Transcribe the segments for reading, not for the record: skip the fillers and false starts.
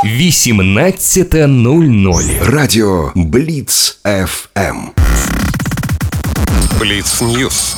18:00. Радіо Бліц ФМ. Бліц Ньюс.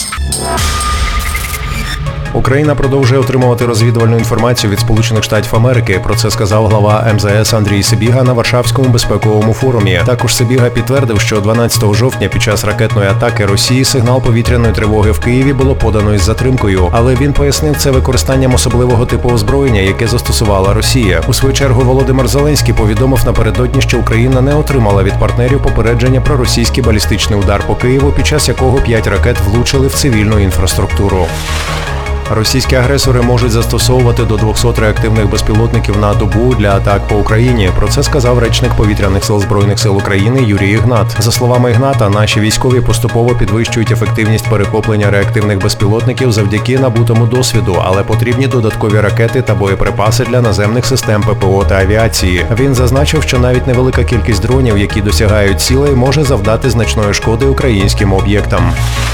Україна продовжує отримувати розвідувальну інформацію від Сполучених Штатів Америки. Про це сказав глава МЗС Андрій Сибіга на Варшавському безпековому форумі. Також Сибіга підтвердив, що 12 жовтня під час ракетної атаки Росії сигнал повітряної тривоги в Києві було подано із затримкою. Але він пояснив це використанням особливого типу озброєння, яке застосувала Росія. У свою чергу Володимир Зеленський повідомив напередодні, що Україна не отримала від партнерів попередження про російський балістичний удар по Києву, під час якого 5 ракет влучили в цивільну інфраструктуру. Російські агресори можуть застосовувати до 200 реактивних безпілотників на добу для атак по Україні. Про це сказав речник Повітряних сил Збройних сил України Юрій Ігнат. За словами Ігната, наші військові поступово підвищують ефективність перехоплення реактивних безпілотників завдяки набутому досвіду, але потрібні додаткові ракети та боєприпаси для наземних систем ППО та авіації. Він зазначив, що навіть невелика кількість дронів, які досягають цілей, може завдати значної шкоди українським об'єктам.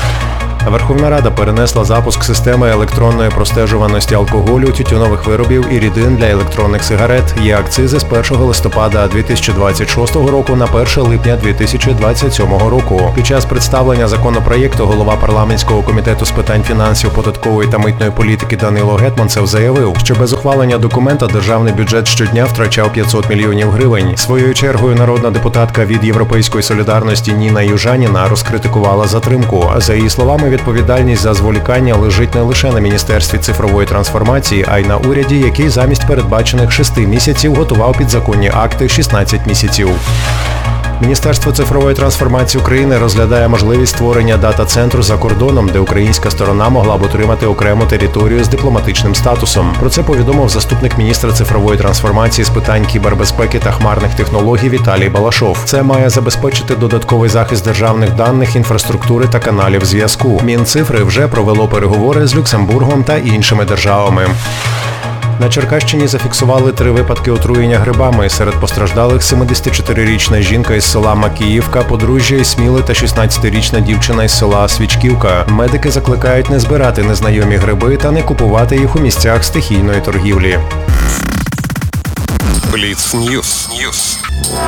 Верховна Рада перенесла запуск системи електронної простежуваності алкоголю, тютюнових виробів і рідин для електронних сигарет. Є акцизи з 1 листопада 2026 року на 1 липня 2027 року. Під час представлення законопроєкту голова парламентського комітету з питань фінансів, податкової та митної політики Данило Гетманцев заявив, що без ухвалення документа державний бюджет щодня втрачав 500 мільйонів гривень. Своєю чергою народна депутатка від Європейської солідарності Ніна Южаніна розкритикувала затримку. За її словами, відповідальність за зволікання лежить не лише на Міністерстві цифрової трансформації, а й на уряді, який замість передбачених 6 місяців готував підзаконні акти 16 місяців. Міністерство цифрової трансформації України розглядає можливість створення дата-центру за кордоном, де українська сторона могла б отримати окрему територію з дипломатичним статусом. Про це повідомив заступник міністра цифрової трансформації з питань кібербезпеки та хмарних технологій Віталій Балашов. Це має забезпечити додатковий захист державних даних, інфраструктури та каналів зв'язку. Мінцифри вже провело переговори з Люксембургом та іншими державами. На Черкащині зафіксували 3 випадки отруєння грибами. Серед постраждалих 74-річна жінка із села Макіївка, подружжя із Сміли та 16-річна дівчина із села Свічківка. Медики закликають не збирати незнайомі гриби та не купувати їх у місцях стихійної торгівлі. Бліц Ньюс.